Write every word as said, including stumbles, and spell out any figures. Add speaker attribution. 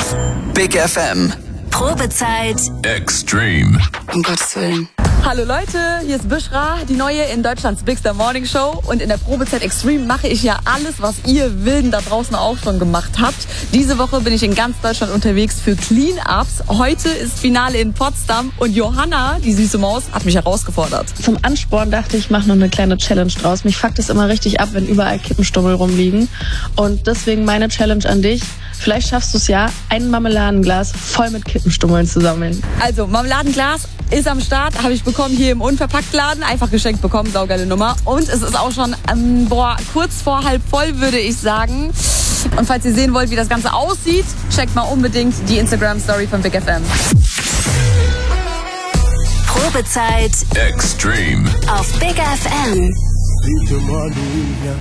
Speaker 1: Big F M.
Speaker 2: Probezeit
Speaker 3: Extreme.
Speaker 4: Um Gottes Willen.
Speaker 5: Hallo Leute, hier ist Bishra, die neue in Deutschlands Bigster Morning Show. Und in der Probezeit Extreme mache ich ja alles, was ihr Wilden da draußen auch schon gemacht habt. Diese Woche bin ich in ganz Deutschland unterwegs für Clean-Ups. Heute ist Finale in Potsdam und Johanna, die süße Maus, hat mich herausgefordert.
Speaker 6: Zum Ansporn dachte ich, ich mache noch eine kleine Challenge draus. Mich fuckt es immer richtig ab, wenn überall Kippenstummel rumliegen. Und deswegen meine Challenge an dich. Vielleicht schaffst du es ja, ein Marmeladenglas voll mit Kippenstummeln zu sammeln.
Speaker 5: Also, Marmeladenglas ist am Start, habe ich bekommen hier im Unverpacktladen. Einfach geschenkt bekommen, saugeile Nummer. Und es ist auch schon, ähm, boah, kurz vor halb voll, würde ich sagen. Und falls ihr sehen wollt, wie das Ganze aussieht, checkt mal unbedingt die Instagram-Story von Big F M.
Speaker 2: Probezeit
Speaker 3: Extreme.
Speaker 2: auf Big F M.